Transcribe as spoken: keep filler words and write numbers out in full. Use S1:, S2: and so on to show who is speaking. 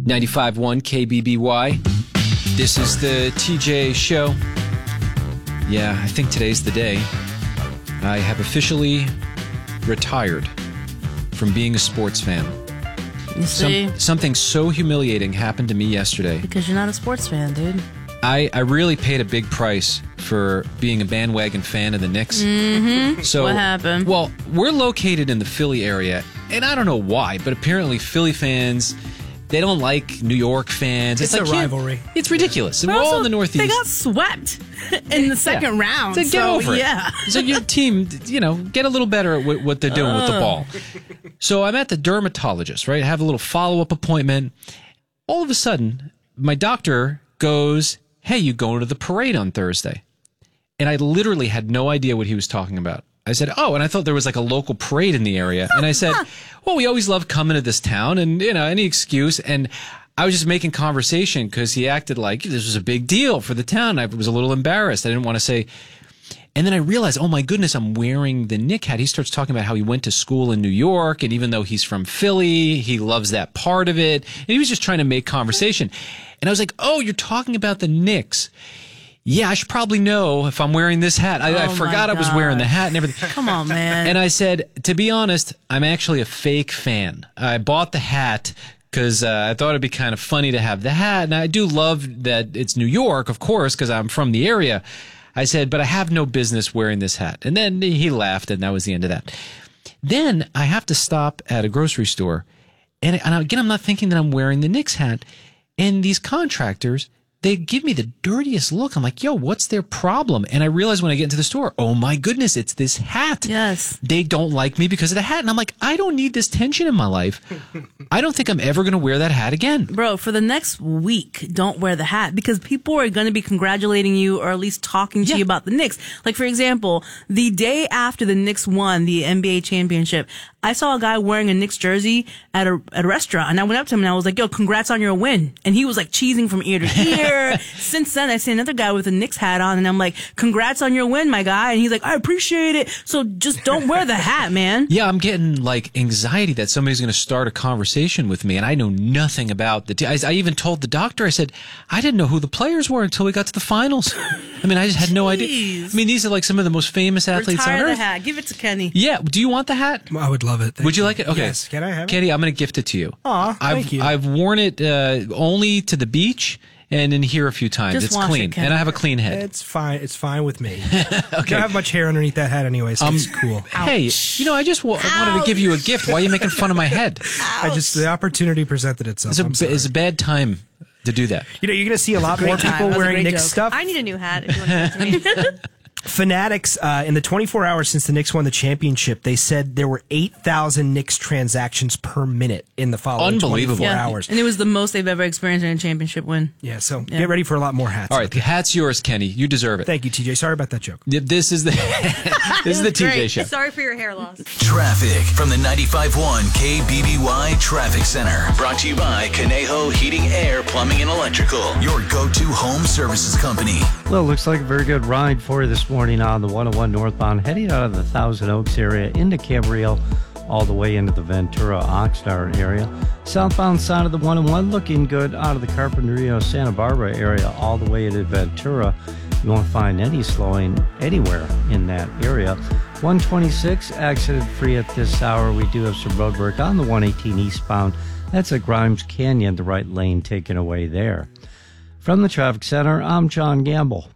S1: ninety-five point one K B B Y. This is the T J Show. Yeah, I think today's the day. I have officially retired from being a sports fan.
S2: You see?
S1: Some, something so humiliating happened to me yesterday.
S2: Because you're not a sports fan, dude.
S1: I, I really paid a big price for being a bandwagon fan of the Knicks.
S2: Mm-hmm.
S1: So,
S2: what happened?
S1: Well, we're located in the Philly area, and I don't know why, but apparently Philly fans, they don't like New York fans.
S3: It's,
S1: it's
S3: a
S1: like,
S3: rivalry.
S1: It's ridiculous. And
S2: But
S1: we're all
S2: also,
S1: in the Northeast.
S2: They got swept in the second
S1: yeah.
S2: round.
S1: So get
S2: so,
S1: over it.
S2: Yeah.
S1: So your team, you know, get a little better at what, what they're doing uh. with the ball. So I'm at the dermatologist, right? I have a little follow-up appointment. All of a sudden, my doctor goes, hey, you going to the parade on Thursday? And I literally had no idea what he was talking about. I said, oh, and I thought there was like a local parade in the area. And I said, well, we always love coming to this town and, you know, any excuse. And I was just making conversation because he acted like this was a big deal for the town. I was a little embarrassed. I didn't want to say. And then I realized, oh, my goodness, I'm wearing the Knick hat. He starts talking about how he went to school in New York. And even though he's from Philly, he loves that part of it. And he was just trying to make conversation. And I was like, oh, you're talking about the Knicks. Yeah, I should probably know if I'm wearing this hat. I,
S2: oh
S1: I forgot I was wearing the hat and everything.
S2: Come on, man.
S1: And I said, to be honest, I'm actually a fake fan. I bought the hat because uh, I thought it'd be kind of funny to have the hat. And I do love that it's New York, of course, because I'm from the area. I said, but I have no business wearing this hat. And then he laughed, and that was the end of that. Then I have to stop at a grocery store. And, and again, I'm not thinking that I'm wearing the Knicks hat. And these contractors, they give me the dirtiest look. I'm like, yo, what's their problem? And I realize when I get into the store, oh my goodness, it's this hat.
S2: Yes.
S1: They don't like me because of the hat. And I'm like, I don't need this tension in my life. I don't think I'm ever going to wear that hat again.
S2: Bro, for the next week, don't wear the hat because people are going to be congratulating you or at least talking to
S1: yeah.
S2: you about the Knicks. Like, for example, the day after the Knicks won the N B A championship, I saw a guy wearing a Knicks jersey at a at a restaurant, and I went up to him and I was like, yo, congrats on your win. And he was like cheesing from ear to ear. Since then, I see another guy with a Knicks hat on, and I'm like, congrats on your win, my guy. And he's like, I appreciate it. So just don't wear the hat, man.
S1: Yeah, I'm getting like anxiety that somebody's going to start a conversation with me, and I know nothing about the team. I, I even told the doctor, I said, I didn't know who the players were until we got to the finals. I mean, I just had no idea. I mean, these are like some of the most famous athletes
S2: Retire
S1: on earth.
S2: the hat. Give it to Kenny.
S1: Yeah. Do you want the hat?
S3: I would love it. Thank
S1: Would you like it? Okay.
S3: Yes. Can I have it?
S1: Kenny, I'm going to gift it to you.
S3: Aw,
S1: I've,
S3: thank you.
S1: I've worn it uh, only to the beach and in here a few times.
S2: Just
S1: it's
S2: wash
S1: clean.
S2: it, Kenny.
S1: And I have a clean head.
S3: It's fine. It's fine with me.
S1: Okay.
S3: I don't have much hair underneath that hat anyway, so
S1: Um,
S3: it's cool.
S1: Hey, you know, I just wa- I wanted to give you a gift. Why are you making fun of my head?
S3: I just the opportunity presented itself.
S1: It's a,
S3: I'm sorry.
S1: it's a bad time to do that.
S3: You know, you're going to see a lot more
S2: time.
S3: people
S2: That was a
S3: wearing
S2: great
S3: Knicks
S2: joke.
S3: stuff.
S4: I need a new hat if you want to give it to me.
S3: Fanatics, uh, in the twenty-four hours since the Knicks won the championship, they said there were eight thousand Knicks transactions per minute in the following
S1: Unbelievable.
S3: twenty-four
S2: Yeah.
S3: hours.
S2: And it was the most they've ever experienced in a championship win.
S3: Yeah, so
S2: Yeah.
S3: get ready for a lot more hats.
S1: All right, the hat's yours, Kenny. You deserve it.
S3: Thank you, T J. Sorry about that joke.
S1: This is the this is the T J
S4: Great.
S1: show.
S4: Sorry for your hair loss.
S5: Traffic from the ninety-five point one K B B Y Traffic Center. Brought to you by Conejo Heating, Air, Plumbing, and Electrical. Your go-to home services company.
S6: Well, it looks like a very good ride for you this morning on the one oh one northbound, heading out of the Thousand Oaks area into Cabrillo, all the way into the Ventura Oxnard area. Southbound side of the one oh one looking good out of the Carpinteria Santa Barbara area all the way into Ventura. You won't find any slowing anywhere in that area. one twenty-six accident free at this hour. We do have some road work on the one eighteen eastbound. That's at Grimes Canyon, the right lane taken away there. From the traffic center, I'm John Gamble.